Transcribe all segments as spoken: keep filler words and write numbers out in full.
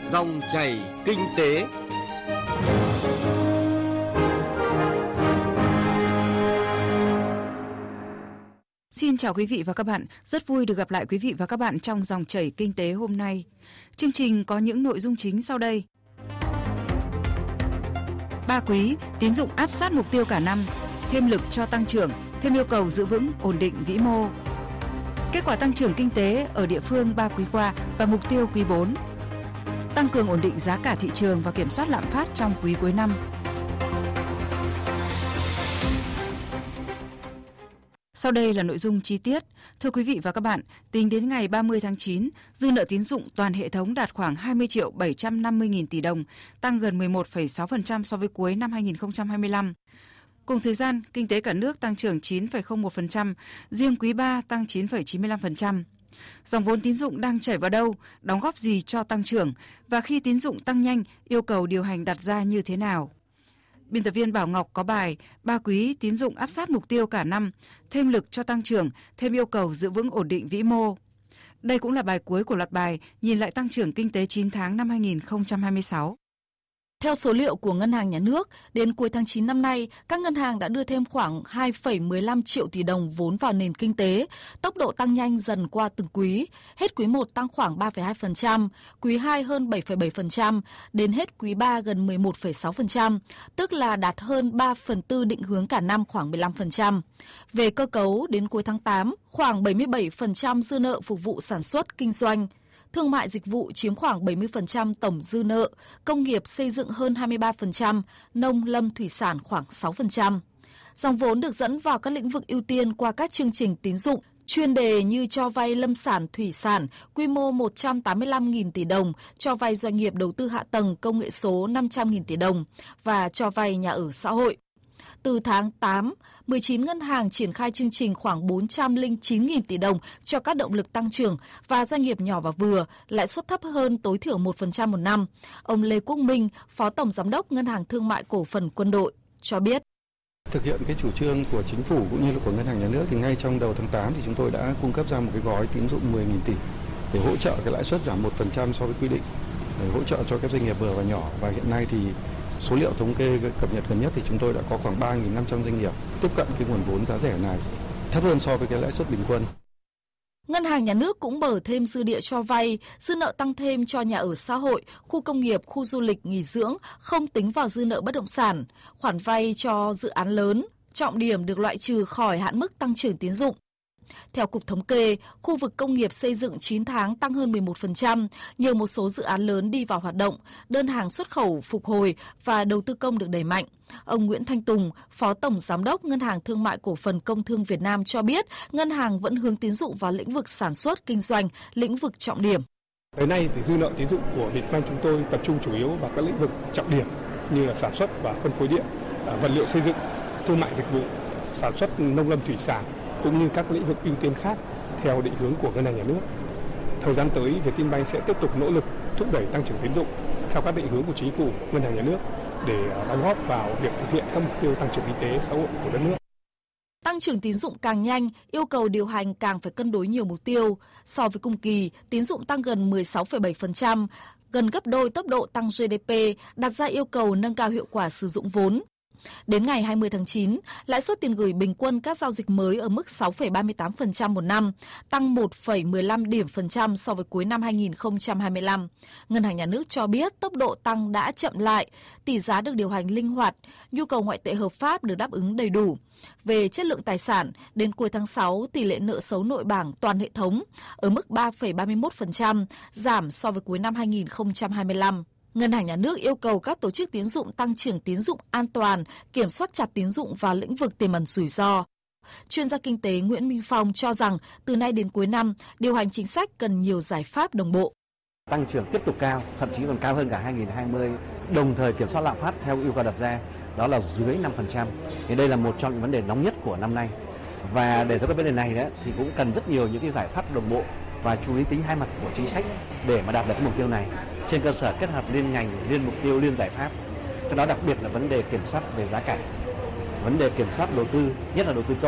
Dòng chảy kinh tế. Xin chào quý vị và các bạn, rất vui được gặp lại quý vị và các bạn trong Dòng chảy kinh tế hôm nay. Chương trình có những nội dung chính sau đây. Ba quý, tín dụng áp sát mục tiêu cả năm, thêm lực cho tăng trưởng, thêm yêu cầu giữ vững ổn định vĩ mô. Kết quả tăng trưởng kinh tế ở địa phương ba quý qua và mục tiêu quý bốn. Tăng cường ổn định giá cả thị trường và kiểm soát lạm phát trong quý cuối năm. Sau đây là nội dung chi tiết. Thưa quý vị và các bạn, tính đến ngày ba mươi tháng chín, dư nợ tín dụng toàn hệ thống đạt khoảng hai mươi triệu bảy trăm năm mươi nghìn tỷ đồng, tăng gần mười một phẩy sáu phần trăm so với cuối năm hai nghìn không trăm hai mươi lăm. Cùng thời gian, kinh tế cả nước tăng trưởng chín phẩy không một phần trăm, riêng quý ba tăng chín phẩy chín mươi lăm phần trăm. Dòng vốn tín dụng đang chảy vào đâu, đóng góp gì cho tăng trưởng và khi tín dụng tăng nhanh, yêu cầu điều hành đặt ra như thế nào? Biên tập viên Bảo Ngọc có bài Ba quý tín dụng áp sát mục tiêu cả năm, thêm lực cho tăng trưởng, thêm yêu cầu giữ vững ổn định vĩ mô. Đây cũng là bài cuối của loạt bài nhìn lại tăng trưởng kinh tế chín tháng năm hai nghìn không trăm hai mươi sáu. Theo số liệu của Ngân hàng Nhà nước, đến cuối tháng chín năm nay, các ngân hàng đã đưa thêm khoảng hai phẩy mười lăm triệu tỷ đồng vốn vào nền kinh tế, tốc độ tăng nhanh dần qua từng quý. Hết quý một tăng khoảng ba phẩy hai phần trăm, quý hai hơn bảy phẩy bảy phần trăm, đến hết quý ba gần mười một phẩy sáu phần trăm, tức là đạt hơn ba phần tư định hướng cả năm khoảng mười lăm phần trăm. Về cơ cấu, đến cuối tháng tám, khoảng bảy mươi bảy phần trăm dư nợ phục vụ sản xuất, kinh doanh. Thương mại dịch vụ chiếm khoảng bảy mươi phần trăm tổng dư nợ, công nghiệp xây dựng hơn hai mươi ba phần trăm, nông lâm thủy sản khoảng sáu phần trăm. Dòng vốn được dẫn vào các lĩnh vực ưu tiên qua các chương trình tín dụng, chuyên đề như cho vay lâm sản thủy sản, quy mô một trăm tám mươi lăm nghìn tỷ đồng, cho vay doanh nghiệp đầu tư hạ tầng công nghệ số năm trăm nghìn tỷ đồng và cho vay nhà ở xã hội. Từ tháng tám, mười chín ngân hàng triển khai chương trình khoảng bốn trăm lẻ chín nghìn tỷ đồng cho các động lực tăng trưởng và doanh nghiệp nhỏ và vừa, lãi suất thấp hơn tối thiểu một phần trăm một năm. Ông Lê Quốc Minh, Phó Tổng Giám đốc Ngân hàng Thương mại Cổ phần Quân đội, cho biết. Thực hiện cái chủ trương của chính phủ cũng như là của Ngân hàng Nhà nước thì ngay trong đầu tháng tám thì chúng tôi đã cung cấp ra một cái gói tín dụng mười nghìn tỷ để hỗ trợ cái lãi suất giảm một phần trăm so với quy định, để hỗ trợ cho các doanh nghiệp vừa và nhỏ. Và hiện nay thì số liệu thống kê cập nhật gần nhất thì chúng tôi đã có khoảng ba nghìn năm trăm doanh nghiệp tiếp cận cái nguồn vốn giá rẻ này, thấp hơn so với cái lãi suất bình quân. Ngân hàng Nhà nước cũng mở thêm dư địa cho vay, dư nợ tăng thêm cho nhà ở xã hội, khu công nghiệp, khu du lịch, nghỉ dưỡng, không tính vào dư nợ bất động sản. Khoản vay cho dự án lớn, trọng điểm được loại trừ khỏi hạn mức tăng trưởng tín dụng. Theo Cục Thống kê, khu vực công nghiệp xây dựng chín tháng tăng hơn mười một phần trăm, nhờ một số dự án lớn đi vào hoạt động, đơn hàng xuất khẩu phục hồi và đầu tư công được đẩy mạnh. Ông Nguyễn Thanh Tùng, Phó Tổng Giám đốc Ngân hàng Thương mại Cổ phần Công thương Việt Nam cho biết, ngân hàng vẫn hướng tín dụng vào lĩnh vực sản xuất, kinh doanh, lĩnh vực trọng điểm. Tới nay thì dư nợ tín dụng của Vietbank chúng tôi tập trung chủ yếu vào các lĩnh vực trọng điểm như là sản xuất và phân phối điện, vật liệu xây dựng, thương mại dịch vụ, sản xuất nông lâm thủy sản, cũng như các lĩnh vực ưu tiên khác theo định hướng của Ngân hàng Nhà nước. Thời gian tới, Vietinbank sẽ tiếp tục nỗ lực thúc đẩy tăng trưởng tín dụng theo các định hướng của chính phủ, Ngân hàng Nhà nước để đóng góp vào việc thực hiện các mục tiêu tăng trưởng kinh tế xã hội của đất nước. Tăng trưởng tín dụng càng nhanh, yêu cầu điều hành càng phải cân đối nhiều mục tiêu. So với cùng kỳ, tín dụng tăng gần mười sáu phẩy bảy phần trăm, gần gấp đôi tốc độ tăng giê đê pê, đặt ra yêu cầu nâng cao hiệu quả sử dụng vốn. Đến ngày hai mươi tháng chín, lãi suất tiền gửi bình quân các giao dịch mới ở mức sáu phẩy ba mươi tám phần trăm một năm, tăng một phẩy mười lăm điểm phần trăm so với cuối năm hai nghìn không trăm hai mươi lăm. Ngân hàng Nhà nước cho biết tốc độ tăng đã chậm lại, tỷ giá được điều hành linh hoạt, nhu cầu ngoại tệ hợp pháp được đáp ứng đầy đủ. Về chất lượng tài sản, đến cuối tháng sáu, tỷ lệ nợ xấu nội bảng toàn hệ thống ở mức ba phẩy ba mươi mốt phần trăm, giảm so với cuối năm hai nghìn không trăm hai mươi lăm. Ngân hàng Nhà nước yêu cầu các tổ chức tín dụng tăng trưởng tín dụng an toàn, kiểm soát chặt tín dụng vào lĩnh vực tiềm ẩn rủi ro. Chuyên gia kinh tế Nguyễn Minh Phong cho rằng từ nay đến cuối năm, điều hành chính sách cần nhiều giải pháp đồng bộ. Tăng trưởng tiếp tục cao, thậm chí còn cao hơn cả hai nghìn không trăm hai mươi, đồng thời kiểm soát lạm phát theo yêu cầu đặt ra, đó là dưới năm phần trăm. Thì đây là một trong những vấn đề nóng nhất của năm nay. Và để giải quyết vấn đề này đó, thì cũng cần rất nhiều những cái giải pháp đồng bộ và chú ý tính hai mặt của chính sách để mà đạt được cái mục tiêu này. Trên cơ sở kết hợp liên ngành, liên mục tiêu, liên giải pháp. Trong đó đặc biệt là vấn đề kiểm soát về giá cả, vấn đề kiểm soát đầu tư, nhất là đầu tư công,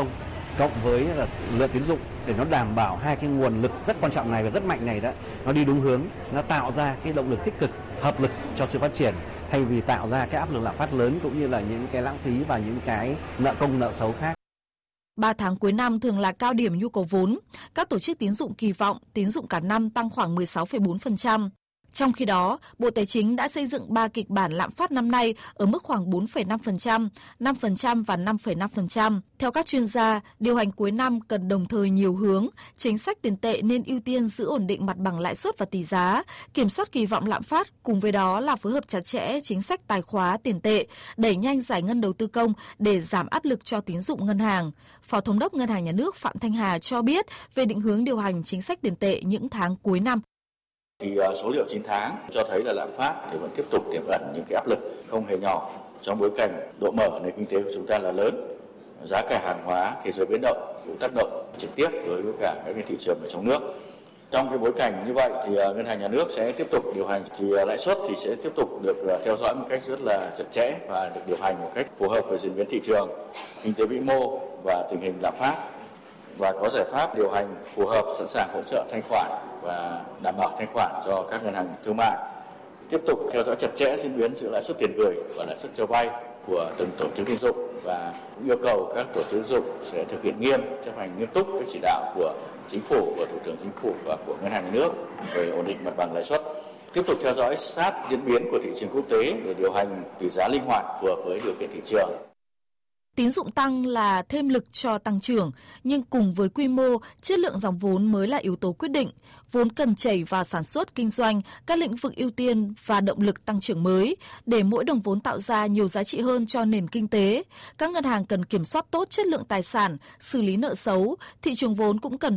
cộng với là lượng tín dụng để nó đảm bảo hai cái nguồn lực rất quan trọng này và rất mạnh này đó, nó đi đúng hướng, nó tạo ra cái động lực tích cực, hợp lực cho sự phát triển thay vì tạo ra cái áp lực lạm phát lớn cũng như là những cái lãng phí và những cái nợ công nợ xấu khác. ba tháng cuối năm thường là cao điểm nhu cầu vốn. Các tổ chức tín dụng kỳ vọng tín dụng cả năm tăng khoảng mười sáu phẩy bốn phần trăm. Trong khi đó, Bộ Tài chính đã xây dựng ba kịch bản lạm phát năm nay ở mức khoảng bốn phẩy năm phần trăm, năm phần trăm và năm phẩy năm phần trăm. Theo các chuyên gia, điều hành cuối năm cần đồng thời nhiều hướng, chính sách tiền tệ nên ưu tiên giữ ổn định mặt bằng lãi suất và tỷ giá, kiểm soát kỳ vọng lạm phát, cùng với đó là phối hợp chặt chẽ chính sách tài khóa tiền tệ, đẩy nhanh giải ngân đầu tư công để giảm áp lực cho tín dụng ngân hàng. Phó Thống đốc Ngân hàng Nhà nước Phạm Thanh Hà cho biết về định hướng điều hành chính sách tiền tệ những tháng cuối năm. Thì số liệu chín tháng cho thấy là lạm phát thì vẫn tiếp tục tiềm ẩn những cái áp lực không hề nhỏ trong bối cảnh độ mở nền kinh tế của chúng ta là lớn, giá cả hàng hóa thế giới biến động cũng tác động trực tiếp đối với cả các cái thị trường ở trong nước. Trong cái bối cảnh như vậy thì ngân hàng nhà nước sẽ tiếp tục điều hành, thì lãi suất thì sẽ tiếp tục được theo dõi một cách rất là chặt chẽ và được điều hành một cách phù hợp với diễn biến thị trường, kinh tế vĩ mô và tình hình lạm phát, và có giải pháp điều hành phù hợp, sẵn sàng hỗ trợ thanh khoản và đảm bảo thanh khoản cho các ngân hàng thương mại. Tiếp tục theo dõi chặt chẽ diễn biến giữa lãi suất tiền gửi và lãi suất cho vay của từng tổ chức tín dụng, và cũng yêu cầu các tổ chức tín dụng sẽ thực hiện nghiêm, chấp hành nghiêm túc các chỉ đạo của Chính phủ, của Thủ tướng Chính phủ và của Ngân hàng Nhà nước về ổn định mặt bằng lãi suất. Tiếp tục theo dõi sát diễn biến của thị trường quốc tế để điều hành tỷ giá linh hoạt phù hợp với điều kiện thị trường. Tín dụng tăng là thêm lực cho tăng trưởng, nhưng cùng với quy mô, chất lượng dòng vốn mới là yếu tố quyết định. Vốn cần chảy vào sản xuất, kinh doanh, các lĩnh vực ưu tiên và động lực tăng trưởng mới, để mỗi đồng vốn tạo ra nhiều giá trị hơn cho nền kinh tế. Các ngân hàng cần kiểm soát tốt chất lượng tài sản, xử lý nợ xấu, thị trường vốn cũng cần